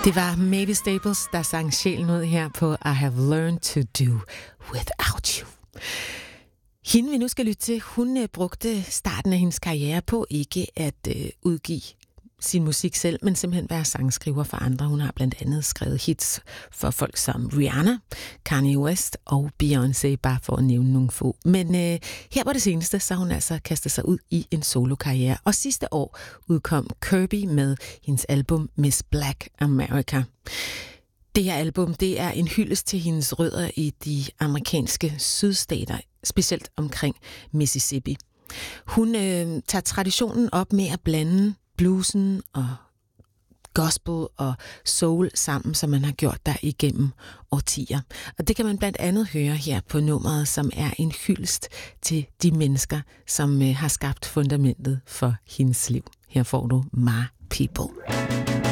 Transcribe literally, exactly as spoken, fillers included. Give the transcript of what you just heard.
Det var Mavis Staples, der sang sjælen ud her på I Have Learned to Do Without You. Hende vi nu skal lytte til, hun øh, brugte starten af hendes karriere på ikke at øh, udgive sin musik selv, men simpelthen være sangskriver for andre. Hun har blandt andet skrevet hits for folk som Rihanna, Kanye West og Beyoncé, bare for at nævne nogle få. Men øh, her på det seneste, så har hun altså kastet sig ud i en solokarriere. Og sidste år udkom Kirby med hendes album Miss Black America. Det her album, det er en hyldest til hendes rødder i de amerikanske sydstater, specielt omkring Mississippi. Hun øh, tager traditionen op med at blande bluesen og gospel og soul sammen, som man har gjort der igennem årtier. Og det kan man blandt andet høre her på nummeret, som er en hyldest til de mennesker, som øh, har skabt fundamentet for hendes liv. Her får du My People.